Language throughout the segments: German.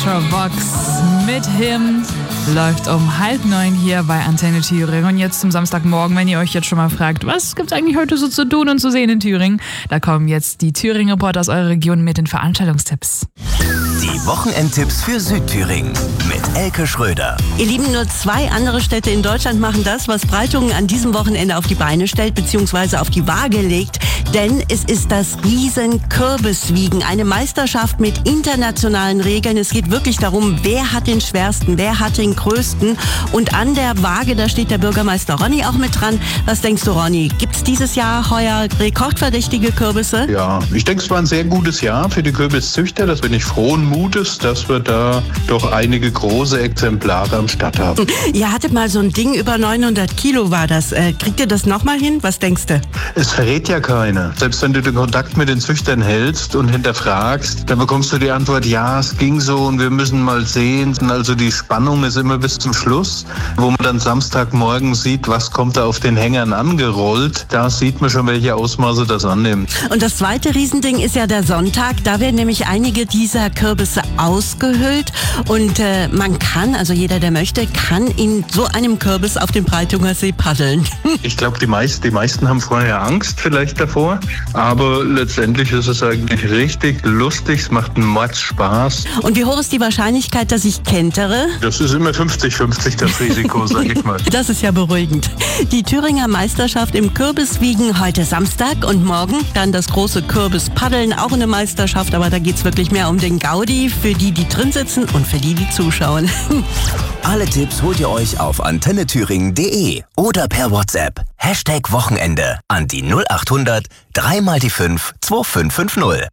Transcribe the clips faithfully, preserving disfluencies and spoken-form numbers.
Ultravox mit Him läuft um halb neun hier bei Antenne Thüringen. Und jetzt zum Samstagmorgen, wenn ihr euch jetzt schon mal fragt, was gibt's eigentlich heute so zu tun und zu sehen in Thüringen? Da kommen jetzt die Thüringen-Reporter aus eurer Region mit den Veranstaltungstipps. Die Wochenendtipps für Südthüringen mit Elke Schröder. Ihr Lieben, nur zwei andere Städte in Deutschland machen das, was Breitungen an diesem Wochenende auf die Beine stellt bzw. auf die Waage legt. Denn es ist das Riesen-Kürbiswiegen, eine Meisterschaft mit internationalen Regeln. Es geht wirklich darum, wer hat den schwersten, wer hat den größten. Und an der Waage, da steht der Bürgermeister Ronny auch mit dran. Was denkst du, Ronny? Gibt es dieses Jahr heuer rekordverdächtige Kürbisse? Ja, ich denke, es war ein sehr gutes Jahr für die Kürbiszüchter. Das bin ich frohen Mutes, dass wir da doch einige große Exemplare am Start haben. Ihr hattet mal so ein Ding, über neunhundert Kilo war das. Äh, kriegt ihr das nochmal hin? Was denkst du? Es verrät ja keiner. Selbst wenn du den Kontakt mit den Züchtern hältst und hinterfragst, dann bekommst du die Antwort, ja, es ging so und wir müssen mal sehen. Also die Spannung ist immer bis zum Schluss, wo man dann Samstagmorgen sieht, was kommt da auf den Hängern angerollt. Da sieht man schon, welche Ausmaße das annimmt. Und das zweite Riesending ist ja der Sonntag. Da werden nämlich einige dieser Kürbisse ausgehöhlt und äh, man kann, also jeder, der möchte, kann in so einem Kürbis auf dem Breitunger See paddeln. Ich glaube, die, meist, die meisten haben vorher Angst vielleicht davor. Aber letztendlich ist es eigentlich richtig lustig, es macht einen Mords Spaß. Und wie hoch ist die Wahrscheinlichkeit, dass ich kentere? Das ist immer fünfzig fünfzig das Risiko, sag ich mal. Das ist ja beruhigend. Die Thüringer Meisterschaft im Kürbiswiegen heute Samstag und morgen dann das große Kürbispaddeln, auch eine Meisterschaft, aber da geht es wirklich mehr um den Gaudi, für die, die drin sitzen und für die, die zuschauen. Alle Tipps holt ihr euch auf antenne thüringen punkt de oder per WhatsApp. Hashtag Wochenende an die null acht hundert drei mal die fünf zwei fünf fünf null.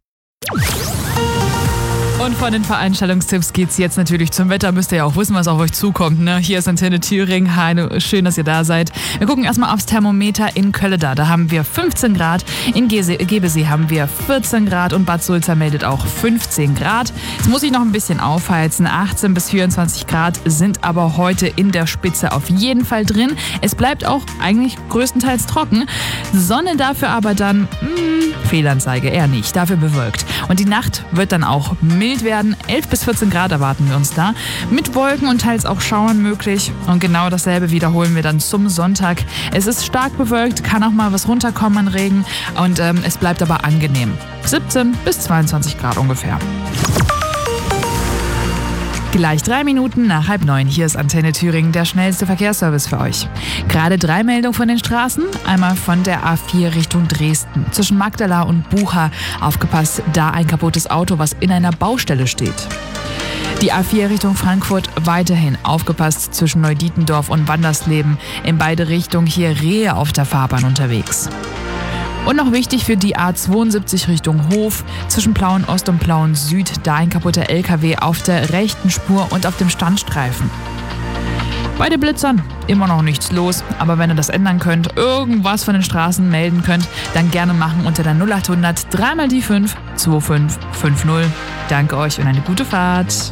Und von den Veranstaltungstipps geht's jetzt natürlich zum Wetter. Müsst ihr ja auch wissen, was auf euch zukommt. Ne? Hier ist Antenne Thüringen. Hallo, schön, dass ihr da seid. Wir gucken erstmal aufs Thermometer in Kölleda. Da haben wir fünfzehn Grad. In Gebesee haben wir vierzehn Grad und Bad Sulza meldet auch fünfzehn Grad. Jetzt muss ich noch ein bisschen aufheizen. achtzehn bis vierundzwanzig Grad sind aber heute in der Spitze auf jeden Fall drin. Es bleibt auch eigentlich größtenteils trocken. Sonne dafür aber dann, mh, Fehlanzeige, eher nicht. Dafür bewölkt. Und die Nacht wird dann auch mild werden. elf bis vierzehn Grad erwarten wir uns da. Mit Wolken und teils auch Schauern möglich. Und genau dasselbe wiederholen wir dann zum Sonntag. Es ist stark bewölkt, kann auch mal was runterkommen an Regen. Und ähm, es bleibt aber angenehm. siebzehn bis zweiundzwanzig Grad ungefähr. Gleich drei Minuten nach halb neun. Hier ist Antenne Thüringen, der schnellste Verkehrsservice für euch. Gerade drei Meldungen von den Straßen. Einmal von der A vier Richtung Dresden. Zwischen Magdala und Bucha. Aufgepasst, da ein kaputtes Auto, was in einer Baustelle steht. Die A vier Richtung Frankfurt weiterhin aufgepasst zwischen Neudietendorf und Wandersleben. In beide Richtungen hier Rehe auf der Fahrbahn unterwegs. Und noch wichtig für die A zweiundsiebzig Richtung Hof, zwischen Plauen Ost und Plauen Süd, da ein kaputter L K W auf der rechten Spur und auf dem Standstreifen. Bei den Blitzern immer noch nichts los, aber wenn ihr das ändern könnt, irgendwas von den Straßen melden könnt, dann gerne machen unter der null acht hundert drei mal die fünf zwei fünf fünf null. Danke euch und eine gute Fahrt.